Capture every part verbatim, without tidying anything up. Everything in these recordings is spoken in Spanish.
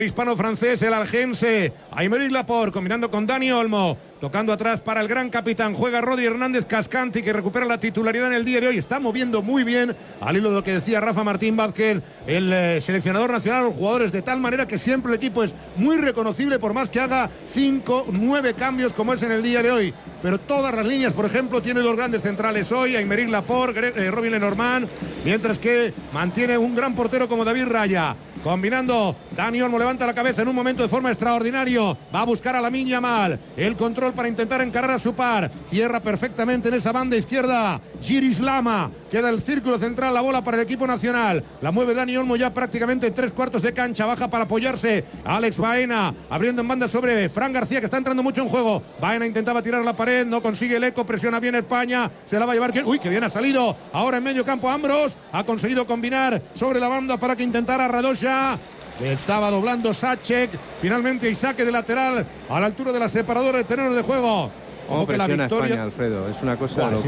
Hispano-francés, el algense, Aymeric Laporte combinando con Dani Olmo, tocando atrás para el gran capitán, juega Rodri Hernández Cascanti, que recupera la titularidad en el día de hoy, está moviendo muy bien, al hilo de lo que decía Rafa Martín Vázquez, el eh, seleccionador nacional, los jugadores, de tal manera que siempre el equipo es muy reconocible, por más que haga cinco, nueve cambios como es en el día de hoy, pero todas las líneas, por ejemplo, tiene dos grandes centrales hoy, Aymeric Laporte, eh, Robin Lenormand, mientras que mantiene un gran portero como David Raya. Combinando, Dani Olmo levanta la cabeza en un momento de forma extraordinario, va a buscar a Lamine Yamal, el control para intentar encarar a su par, cierra perfectamente en esa banda izquierda Giris Lama, queda el círculo central, la bola para el equipo nacional, la mueve Dani Olmo ya prácticamente en tres cuartos de cancha, baja para apoyarse Alex Baena, abriendo en banda sobre Fran García, que está entrando mucho en juego. Baena intentaba tirar la pared, no consigue el eco, presiona bien España, se la va a llevar, uy, que bien ha salido, ahora en medio campo Ambros, ha conseguido combinar sobre la banda para que intentara Radosha. Estaba doblando Sacek, finalmente y saque de lateral a la altura de la separadora de terrenos de juego. Ojo que la victoria... España, Alfredo, es una cosa de loco.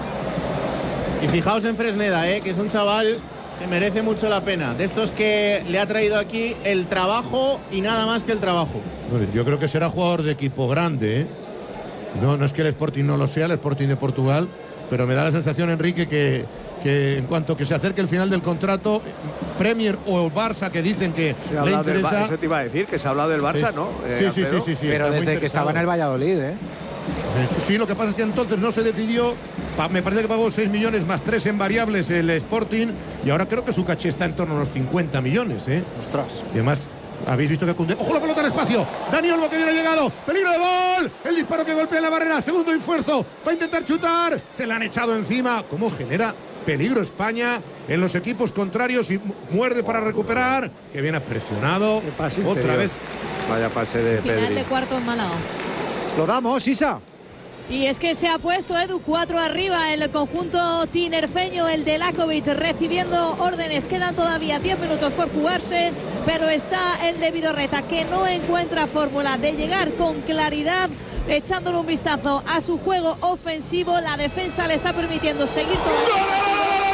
Y fijaos en Fresneda, ¿eh? que es un chaval que merece mucho la pena, de estos que le ha traído aquí el trabajo y nada más que el trabajo. Yo creo que será jugador de equipo grande, ¿eh? No, no es que el Sporting no lo sea, el Sporting de Portugal, pero me da la sensación, Enrique, que, que en cuanto que se acerque el final del contrato, Premier o Barça, que dicen que se le interesa... Eso te iba a decir, que se ha hablado del Barça, sí, ¿no? Eh, sí, sí, sí, sí, sí. Pero desde que estaba en el Valladolid, ¿eh? Sí, lo que pasa es que entonces no se decidió, me parece que pagó seis millones más tres en variables el Sporting, y ahora creo que su caché está en torno a los cincuenta millones, ¿eh? Ostras. Y además... Habéis visto que Koundé... ¡Ojo la pelota al espacio! Dani Olmo, que viene llegado. ¡Peligro de gol! El disparo que golpea en la barrera. Segundo esfuerzo. Va a intentar chutar. Se le han echado encima. ¿Cómo genera peligro España en los equipos contrarios? Y muerde para recuperar. Que viene presionado. Otra vez. Vaya pase de Pedri. Final de cuarto en Málaga. Lo damos, Isa. Y es que se ha puesto Edu cuatro arriba el conjunto tinerfeño, el de Lakovic, recibiendo órdenes. Quedan todavía diez minutos por jugarse, pero está el de Vidorreta, que no encuentra fórmula de llegar con claridad, echándole un vistazo a su juego ofensivo. La defensa le está permitiendo seguir todavía.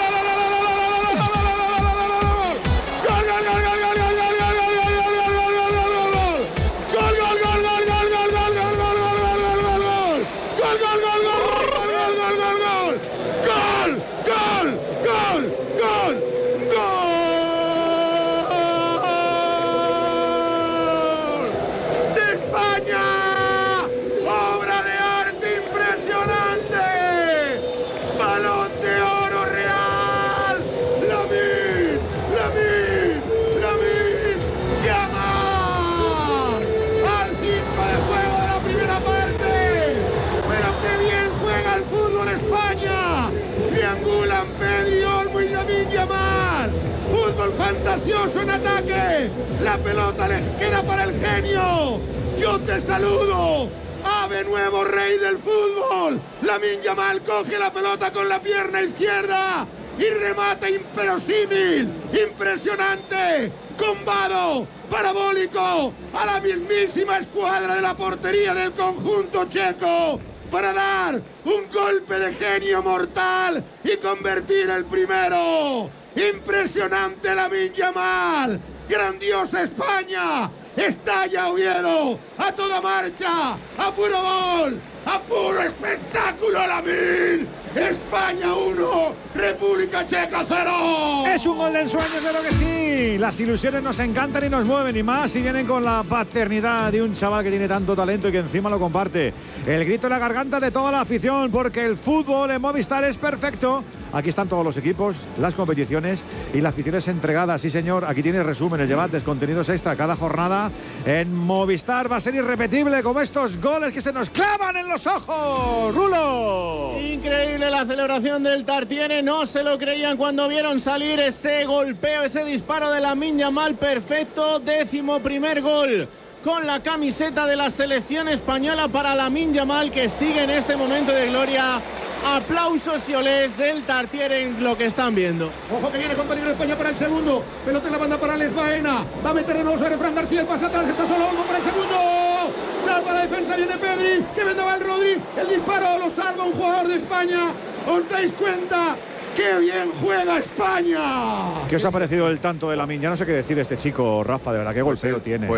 Fútbol fantasioso en ataque. La pelota les queda para el genio. Yo te saludo. Ave nuevo rey del fútbol. Lamine Yamal coge la pelota con la pierna izquierda y remata imperosímil, impresionante, combado, parabólico a la mismísima escuadra de la portería del conjunto checo, para dar un golpe de genio mortal y convertir el primero. Impresionante Lamine Yamal, grandiosa España, estalla Oviedo, a toda marcha, a puro gol, a puro espectáculo Lamine. España uno, República Checa cero. Es un gol de ensueño, claro que sí. Las ilusiones nos encantan y nos mueven, y más si vienen con la paternidad de un chaval que tiene tanto talento y que encima lo comparte. El grito en la garganta de toda la afición, porque el fútbol en Movistar es perfecto. Aquí están todos los equipos, las competiciones y la afición es entregada. Sí, señor, aquí tienes resúmenes, debates, contenidos extra cada jornada en Movistar. Va a ser irrepetible como estos goles que se nos clavan en los ojos. ¡Rulo! Increíble la celebración del Tartiere. No se lo creían cuando vieron salir ese golpeo, ese disparo de Lamine Yamal. Perfecto, décimo primer gol con la camiseta de la selección española para Lamine Yamal, que sigue en este momento de gloria. Aplausos y olés del Tartiere en lo que están viendo. Ojo que viene con peligro España para el segundo. Pelota en la banda para Alex Baena. Va a meter de nuevo sobre Fran García. El pase atrás. Está solo Olmo para el segundo. Salva la defensa. Viene Pedri. Que vendaba el Rodri. El disparo lo salva un jugador de España. ¿Os dais cuenta? ¡Qué bien juega España! ¿Qué os ha parecido el tanto de Lamine? Ya no sé qué decir de este chico, Rafa. De verdad, qué golpeo pues, tiene. Pues